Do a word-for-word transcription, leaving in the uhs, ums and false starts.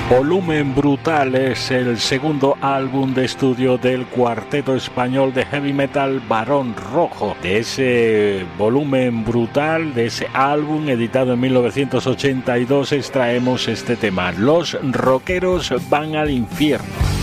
Volumen Brutal es el segundo álbum de estudio del cuarteto español de heavy metal Barón Rojo. De ese Volumen Brutal, de ese álbum editado en mil novecientos ochenta y dos, extraemos este tema: Los rockeros van al infierno.